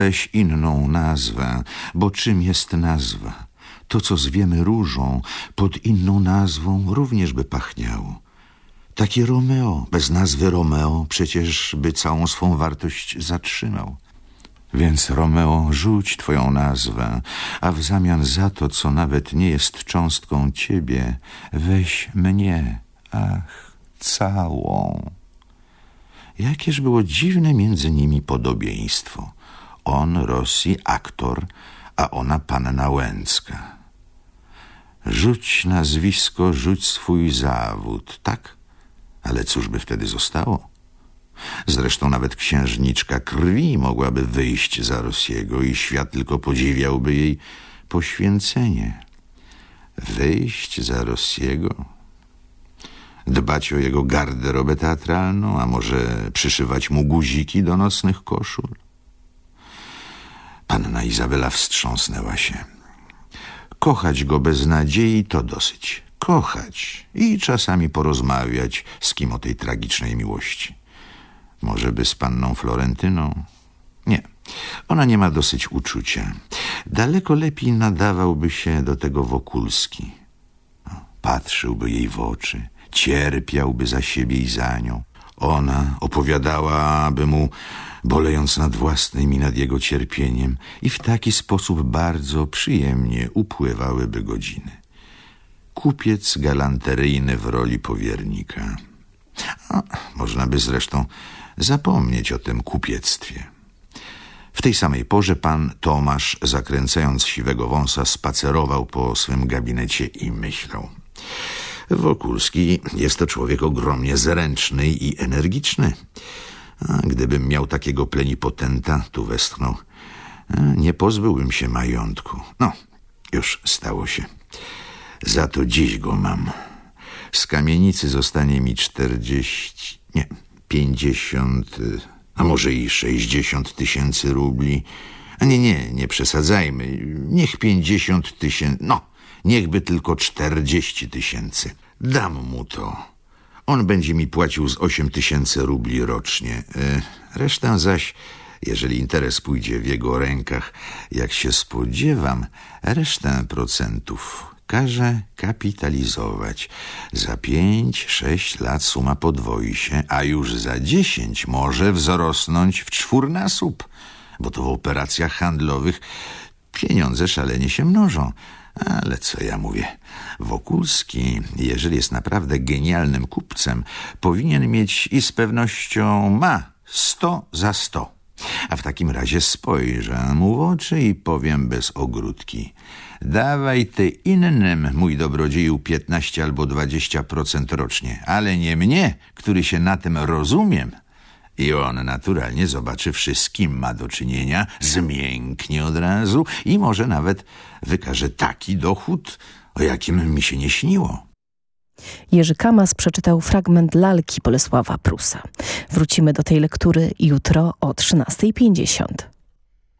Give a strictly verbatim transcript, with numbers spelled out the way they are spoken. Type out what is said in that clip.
Weź inną nazwę, bo czym jest nazwa? To, co zwiemy różą, pod inną nazwą również by pachniało. Taki Romeo, bez nazwy Romeo, przecież by całą swą wartość zatrzymał. Więc Romeo, rzuć twoją nazwę, a w zamian za to, co nawet nie jest cząstką ciebie, weź mnie, ach, całą. Jakież było dziwne między nimi podobieństwo. On, Rossi, aktor, a ona panna Łęcka. Rzuć nazwisko, rzuć swój zawód, tak? Ale cóż by wtedy zostało? Zresztą nawet księżniczka krwi mogłaby wyjść za Rossiego i świat tylko podziwiałby jej poświęcenie. Wyjść za Rossiego? Dbać o jego garderobę teatralną, a może przyszywać mu guziki do nocnych koszul? Panna Izabela wstrząsnęła się. Kochać go bez nadziei to dosyć. Kochać i czasami porozmawiać z kim o tej tragicznej miłości. Może by z panną Florentyną? Nie, ona nie ma dosyć uczucia. Daleko lepiej nadawałby się do tego Wokulski. Patrzyłby jej w oczy, cierpiałby za siebie i za nią. Ona opowiadałaby mu, bolejąc nad własnym i nad jego cierpieniem, i w taki sposób bardzo przyjemnie upływałyby godziny. Kupiec galanteryjny w roli powiernika. A, można by zresztą zapomnieć o tym kupiectwie. W tej samej porze pan Tomasz, zakręcając siwego wąsa, spacerował po swym gabinecie i myślał. Wokulski jest to człowiek ogromnie zręczny i energiczny. A gdybym miał takiego plenipotenta, tu westchnął, nie pozbyłbym się majątku. No, już stało się. Za to dziś go mam. Z kamienicy zostanie mi czterdzieści, nie, pięćdziesiąt, a może i sześćdziesiąt tysięcy rubli. A nie, nie, nie przesadzajmy. Niech pięćdziesiąt tysięcy, no, niechby tylko czterdzieści tysięcy. Dam mu to. On będzie mi płacił z osiem tysięcy rubli rocznie. Resztę zaś, jeżeli interes pójdzie w jego rękach, jak się spodziewam, resztę procentów każe kapitalizować. Za pięć, sześć lat suma podwoi się, a już za dziesięć może wzrosnąć w czwórnasób, bo to w operacjach handlowych pieniądze szalenie się mnożą. Ale co ja mówię? Wokulski, jeżeli jest naprawdę genialnym kupcem, powinien mieć i z pewnością ma sto za sto. A w takim razie spojrzę mu w oczy i powiem bez ogródki: dawaj ty innym, mój dobrodzieju, piętnaście albo dwadzieścia procent rocznie, ale nie mnie, który się na tym rozumiem. I on naturalnie, zobaczywszy, z kim ma do czynienia, zmięknie od razu i może nawet wykaże taki dochód, o jakim mi się nie śniło. Jerzy Kamas przeczytał fragment lalki Bolesława Prusa. Wrócimy do tej lektury jutro o trzynasta pięćdziesiąt.